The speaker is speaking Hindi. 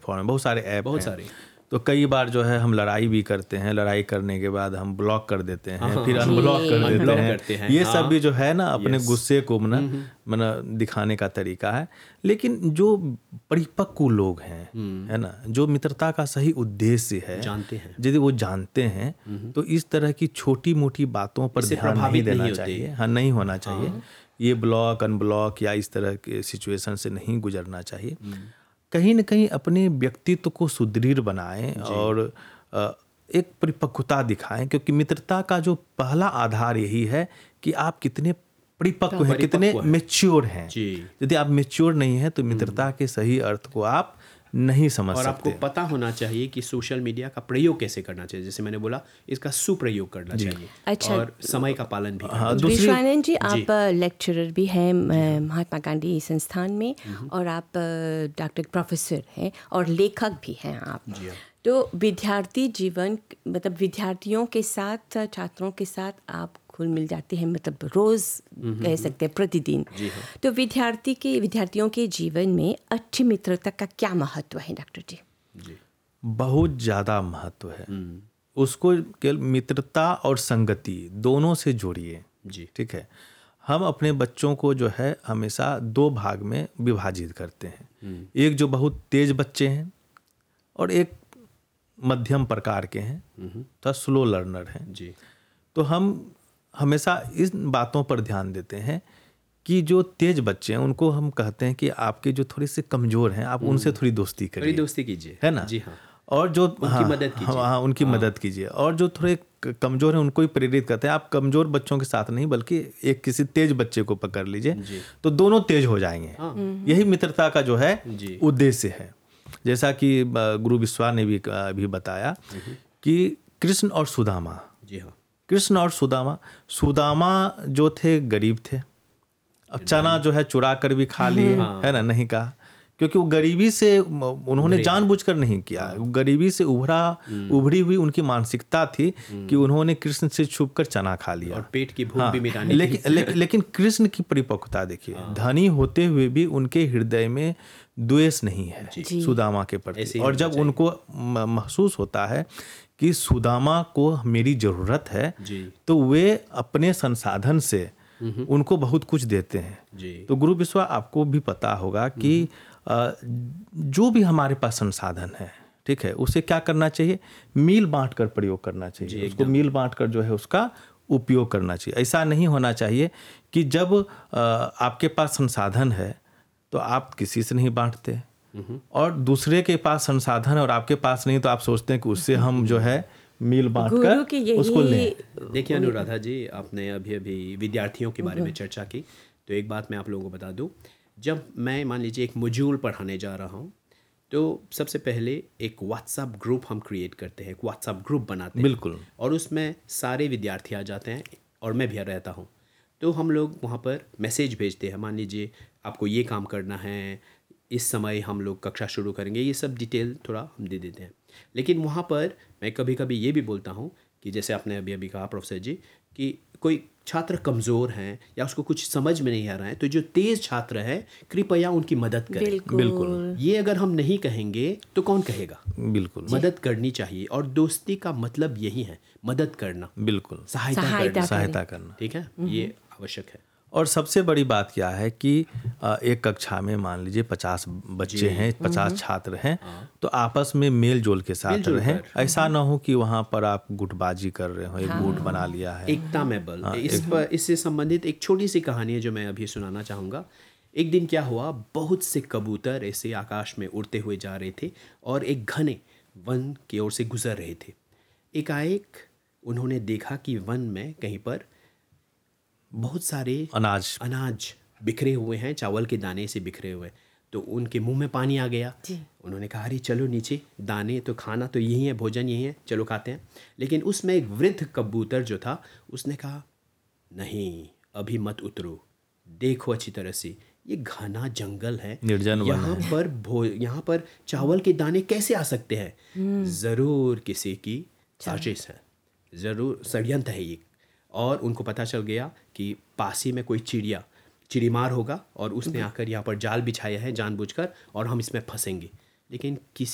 प्लेटफॉर्म है, बहुत सारे ऐप बहुत हैं। सारे। तो कई बार जो है हम लड़ाई भी करते हैं, लड़ाई करने के बाद हम ब्लॉक कर देते हैं, फिर अनब्लॉक कर देते हैं। ये सब भी जो है ना अपने गुस्से को दिखाने का तरीका है। लेकिन जो परिपक्व लोग हैं, है ना, जो मित्रता का सही उद्देश्य है जानते हैं, यदि वो जानते हैं, तो इस तरह की छोटी मोटी बातों पर ध्यान नहीं देना चाहिए। हाँ, नहीं होना चाहिए। ये ब्लॉक अनब्लॉक या इस तरह के सिचुएशन से नहीं गुजरना चाहिए। कहीं न कहीं अपने व्यक्तित्व को सुदृढ़ बनाएं और एक परिपक्वता दिखाएं, क्योंकि मित्रता का जो पहला आधार यही है कि आप कितने परिपक्व हैं, कितने मैच्योर हैं। यदि आप मैच्योर नहीं हैं तो मित्रता के सही अर्थ को आप नहीं समझ सकते। और आपको पता होना चाहिए कि सोशल मीडिया का प्रयोग कैसे करना चाहिए। जैसे मैंने बोला, इसका सुप्रयोग करना चाहिए। अच्छा। और समय का पालन भी करना चाहिए। विश्वानंद जी, आप लेक्चरर भी हैं महात्मा गांधी संस्थान में, और आप डॉक्टर प्रोफेसर हैं और लेखक भी हैं आप। तो विद्यार्थी जीवन, मतलब विद्यार्थियों के साथ, छात्रों के साथ आप घुल मिल जाते हैं, मतलब रोज़ कह सकते हैं प्रतिदिन। तो विद्यार्थियों के जीवन में अच्छी मित्रता का क्या महत्व है डॉक्टर जी? बहुत ज़्यादा महत्व है। उसको केवल मित्रता और संगति दोनों से जोड़िए। ठीक है। हम अपने बच्चों को जो है हमेशा दो भाग में विभाजित करते हैं। एक जो बहुत तेज बच्चे हैं और एक मध्यम प्रकार के हैं, तो स्लो लर्नर हैं। तो हम हमेशा इन बातों पर ध्यान देते हैं कि जो तेज बच्चे हैं उनको हम कहते हैं कि आपके जो थोड़े से कमज़ोर हैं, आप उनसे थोड़ी दोस्ती करिए, दोस्ती कीजिए, है ना। जी हाँ। और जो उनकी मदद कीजिए। हाँ, उनकी मदद कीजिए। और जो थोड़े कमज़ोर हैं उनको ही प्रेरित करते हैं। आप कमज़ोर बच्चों के साथ नहीं, बल्कि एक किसी तेज बच्चे को पकड़ लीजिए, तो दोनों तेज हो जाएंगे। यही मित्रता का जो है उद्देश्य है। जैसा कि गुरु विश्वास ने भी अभी बताया कि कृष्ण और सुदामा, कृष्ण और सुदामा जो थे गरीब थे। अब चना जो है चुरा कर भी खा लिए, है ना, नहीं कहा, क्योंकि वो गरीबी से उन्होंने जानबूझकर नहीं किया। गरीबी से उभरी हुई उनकी मानसिकता थी कि उन्होंने कृष्ण से छुपकर चना खा लिया और पेट की भूख भी मिटाने। लेकिन कृष्ण की परिपक्वता देखिए, धनी होते हुए भी उनके हृदय में द्वेष नहीं है सुदामा के प्रति। और जब उनको महसूस होता है कि सुदामा को मेरी ज़रूरत है, तो वे अपने संसाधन से उनको बहुत कुछ देते हैं। तो गुरु विश्वा, आपको भी पता होगा कि जो भी हमारे पास संसाधन है, ठीक है, उसे क्या करना चाहिए? मिल बांट कर प्रयोग करना चाहिए। उसको मिल बांट कर जो है उसका उपयोग करना चाहिए। ऐसा नहीं होना चाहिए कि जब आपके पास संसाधन है तो आप किसी से नहीं बांटते, और दूसरे के पास संसाधन और आपके पास नहीं तो आप सोचते हैं कि उससे हम जो है मिल बांट कर उसको लें। देखिए अनुराधा जी, आपने अभी विद्यार्थियों के बारे में चर्चा की, तो एक बात मैं आप लोगों को बता दूं। जब मैं मान लीजिए एक मॉड्यूल पढ़ाने जा रहा हूं, तो सबसे पहले एक व्हाट्सएप ग्रुप हम क्रिएट करते हैं, एक व्हाट्सएप ग्रुप बनाते हैं। बिल्कुल। और उसमें सारे विद्यार्थी आ जाते हैं और मैं भी रहता हूँ। तो हम लोग वहाँ पर मैसेज भेजते हैं, मान लीजिए आपको ये काम करना है, इस समय हम लोग कक्षा शुरू करेंगे, ये सब डिटेल थोड़ा हम दे देते हैं। लेकिन वहाँ पर मैं कभी कभी ये भी बोलता हूँ कि जैसे आपने अभी कहा प्रोफेसर जी, कि कोई छात्र कमज़ोर हैं या उसको कुछ समझ में नहीं आ रहा है, तो जो तेज़ छात्र है कृपया उनकी मदद करें। बिल्कुल। ये अगर हम नहीं कहेंगे तो कौन कहेगा? बिल्कुल। मदद करनी चाहिए, और दोस्ती का मतलब यही है, मदद करना। बिल्कुल। सहायता करना। ठीक है, ये आवश्यक है। और सबसे बड़ी बात क्या है कि एक कक्षा में मान लीजिए 50 बच्चे हैं, 50 छात्र हैं, तो आपस में मेल जोल के साथ रहें। ऐसा ना हो कि वहाँ पर आप गुटबाजी कर रहे हो, एक गुट बना लिया है। एकता में बल। इससे संबंधित एक छोटी सी कहानी है जो मैं अभी सुनाना चाहूँगा। एक दिन क्या हुआ, बहुत से कबूतर ऐसे आकाश में उड़ते हुए जा रहे थे और एक घने वन की ओर से गुजर रहे थे। एकाएक उन्होंने देखा कि वन में कहीं पर बहुत सारे अनाज बिखरे हुए हैं, चावल के दाने से बिखरे हुए। तो उनके मुंह में पानी आ गया। उन्होंने कहा, अरे चलो नीचे, दाने तो खाना तो यही है, भोजन यही है, चलो खाते हैं। लेकिन उसमें एक वृद्ध कबूतर जो था, उसने कहा, नहीं अभी मत उतरो, देखो अच्छी तरह से, ये घना जंगल है, निर्जन यहाँ पर चावल के दाने कैसे आ सकते हैं? ज़रूर किसी की साजिश है, ज़रूर षड्यंत्र है ये। और उनको पता चल गया कि पास ही में कोई चिड़ीमार होगा और उसने आकर यहाँ पर जाल बिछाया है जानबूझकर, और हम इसमें फंसेंगे। लेकिन किसी